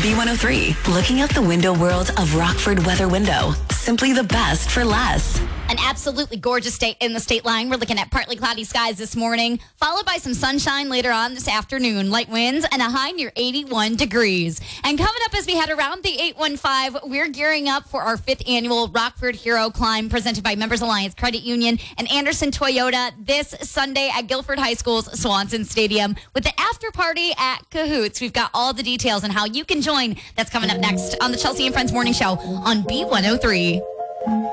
B103, looking out the window world of Rockford Weather Window. Simply the best for less. An absolutely gorgeous day in the state line. We're looking at partly cloudy skies this morning, followed by some sunshine later on this afternoon. Light winds and a high near 81 degrees. And coming up as we head around the 815, we're gearing up for our 5th annual Rockford Hero Climb presented by Members Alliance Credit Union and Anderson Toyota this Sunday at Guilford High School's Swanson Stadium with the after party at Cahoots. We've got all the details on how you can join. That's coming up next on the Chelsea and Friends Morning Show on B103.